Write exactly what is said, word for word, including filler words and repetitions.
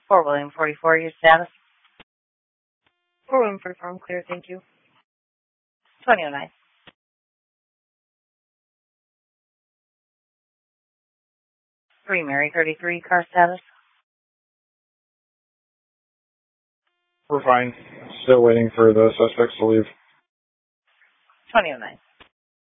For William forty-four, your status. For William forty-four, I'm clear, thank you. twenty oh nine. three Mary thirty-three, car status. We're fine. Still waiting for the suspects to leave. twenty oh nine.